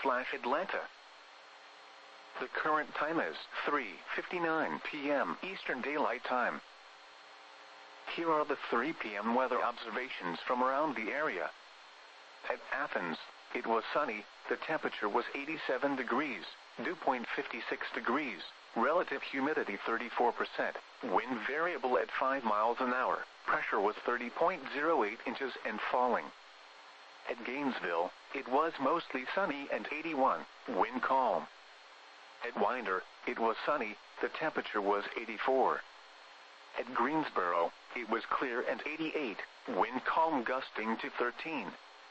Atlanta. The current time is 3:59 p.m. Eastern Daylight Time. Here are the 3 p.m. weather observations from around the area. At Athens, it was sunny, the temperature was 87 degrees, dew point 56 degrees, relative humidity 34%, wind variable at 5 miles an hour, pressure was 30.08 inches and falling. At Gainesville, it was mostly sunny and 81, wind calm. At Winder, it was sunny, the temperature was 84. At Greensboro, it was clear and 88, wind calm gusting to 13.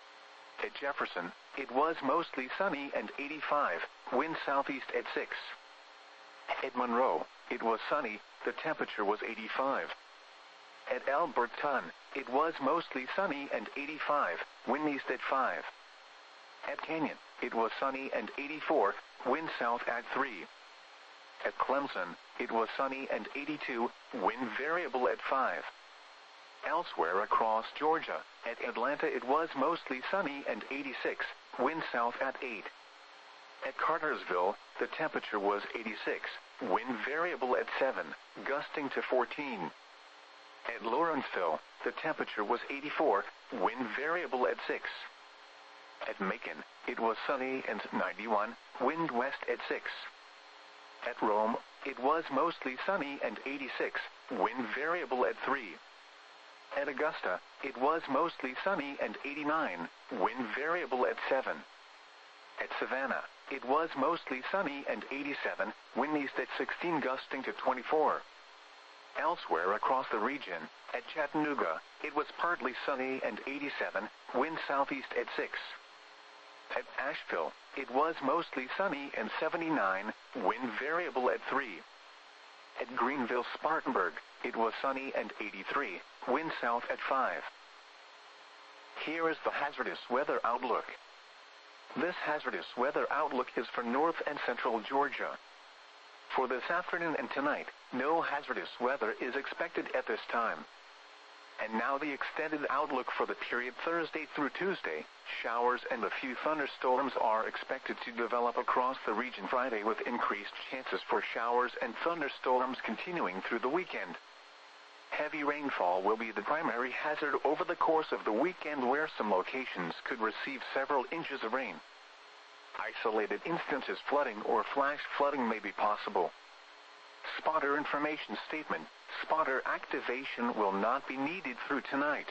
At Jefferson, it was mostly sunny and 85, wind southeast at 6. At Monroe, it was sunny, the temperature was 85. At Alberton, it was mostly sunny and 85, wind east at 5. At Canyon, it was sunny and 84, wind south at 3. At Clemson, it was sunny and 82, wind variable at 5. Elsewhere across Georgia, at Atlanta it was mostly sunny and 86, wind south at 8. At Cartersville, the temperature was 86, wind variable at 7, gusting to 14. At Lawrenceville, the temperature was 84, wind variable at 6. At Macon, it was sunny and 91, wind west at 6. At Rome, it was mostly sunny and 86, wind variable at 3. At Augusta, it was mostly sunny and 89, wind variable at 7. At Savannah, it was mostly sunny and 87, wind east at 16 gusting to 24. Elsewhere across the region, at Chattanooga, it was partly sunny and 87, wind southeast at 6. At Asheville, it was mostly sunny and 79, wind variable at 3. At Greenville-Spartanburg, it was sunny and 83, wind south at 5. Here is the hazardous weather outlook. This hazardous weather outlook is for north and central Georgia. For this afternoon and tonight, no hazardous weather is expected at this time. And now the extended outlook for the period Thursday through Tuesday. Showers and a few thunderstorms are expected to develop across the region Friday with increased chances for showers and thunderstorms continuing through the weekend. Heavy rainfall will be the primary hazard over the course of the weekend, where some locations could receive several inches of rain. Isolated instances flooding or flash flooding may be possible. Spotter information statement: spotter activation will not be needed through tonight.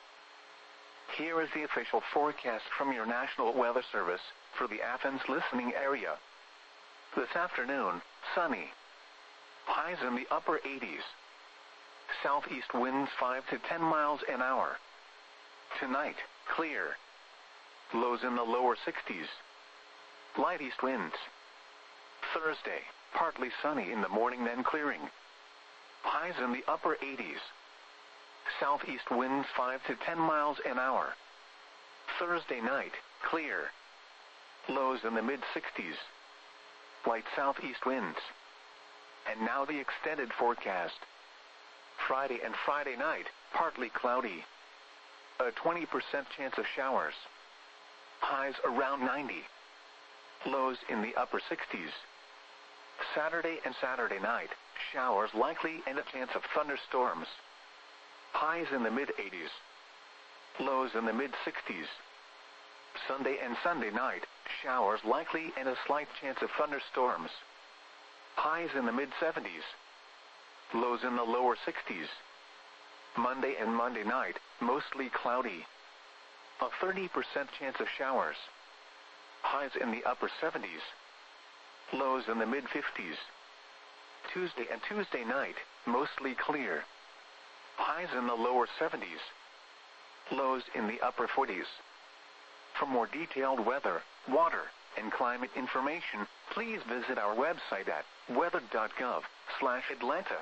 Here is the official forecast from your National Weather Service for the Athens listening area. This afternoon, sunny. Highs in the upper 80s. Southeast winds 5 to 10 miles an hour. Tonight, clear. Lows in the lower 60s. Light east winds. Thursday, partly sunny in the morning, then clearing. Highs in the upper 80s. Southeast winds 5 to 10 miles an hour. Thursday night, clear. Lows in the mid-60s. Light southeast winds. And now the extended forecast. Friday and Friday night, partly cloudy. A 20% chance of showers. Highs around 90. Lows in the upper 60s. Saturday and Saturday night, showers likely and a chance of thunderstorms. Highs in the mid-80s. Lows in the mid-60s. Sunday and Sunday night, showers likely and a slight chance of thunderstorms. Highs in the mid-70s. Lows in the lower 60s. Monday and Monday night, mostly cloudy. A 30% chance of showers. Highs in the upper 70s. Lows in the mid-50s. Tuesday and Tuesday night, mostly clear. Highs in the lower 70s. Lows in the upper 40s. For more detailed weather, water, and climate information, please visit our website at weather.gov/Atlanta.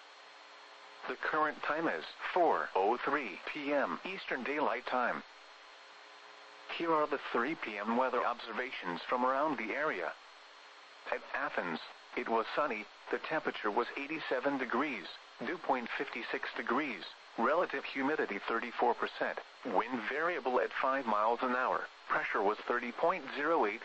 The current time is 4:03 p.m. Eastern Daylight Time. Here are the 3 p.m. weather observations from around the area. At Athens, it was sunny, the temperature was 87 degrees, dew point 56 degrees, relative humidity 34%, wind variable at 5 miles an hour, pressure was 30.08